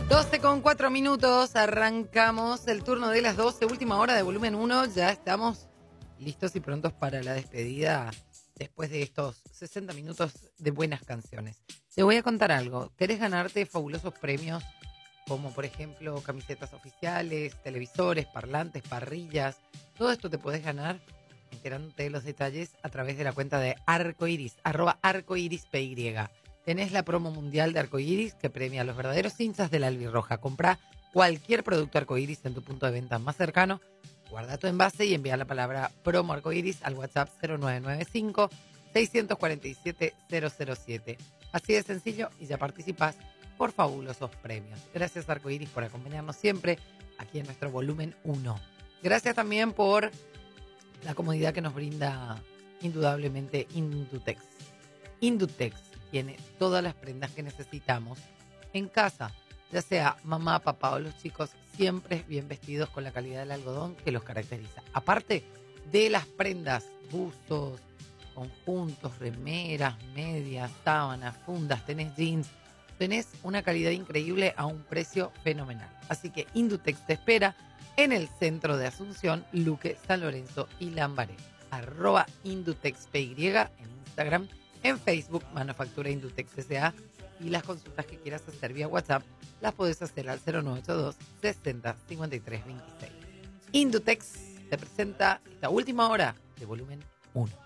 12:04, arrancamos el turno de las 12, última hora de volumen 1. Ya estamos listos y prontos para la despedida después de estos 60 minutos de buenas canciones. Te voy a contar algo. ¿Querés ganarte fabulosos premios como, por ejemplo, camisetas oficiales, televisores, parlantes, parrillas? Todo esto te podés ganar enterándote de los detalles a través de la cuenta de Arcoiris, @arcoirispy. Tenés la promo mundial de Arcoiris que premia a los verdaderos hinchas de la albirroja. Comprá cualquier producto Arcoiris en tu punto de venta más cercano, guarda tu envase y envía la palabra promo Arcoiris al WhatsApp 0995-647-007. Así de sencillo y ya participás por fabulosos premios. Gracias Arcoiris por acompañarnos siempre aquí en nuestro volumen 1. Gracias también por la comodidad que nos brinda indudablemente Indutex. Indutex tiene todas las prendas que necesitamos en casa, ya sea mamá, papá o los chicos, siempre bien vestidos con la calidad del algodón que los caracteriza. Aparte de las prendas, buzos, conjuntos, remeras, medias, sábanas, fundas, tenés jeans, tenés una calidad increíble a un precio fenomenal. Así que Indutex te espera en el centro de Asunción, Luque, San Lorenzo y Lambaré. @IndutexPY en Instagram, en Facebook, Manufactura Indutex S.A. y las consultas que quieras hacer vía WhatsApp las podés hacer al 0982 60 53 26. Indutex te presenta esta última hora de volumen 1.